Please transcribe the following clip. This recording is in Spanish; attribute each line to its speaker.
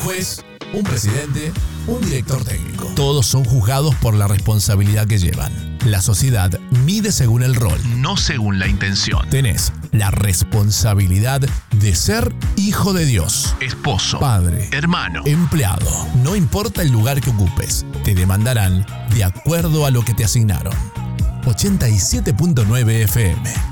Speaker 1: juez, un presidente, un director técnico. Todos son juzgados por la responsabilidad que llevan. La sociedad mide según el rol, no según la intención. Tenés la responsabilidad de ser hijo de Dios, esposo, padre, hermano, empleado. No importa el lugar que ocupes, te demandarán de acuerdo a lo que te asignaron. 87.9 FM.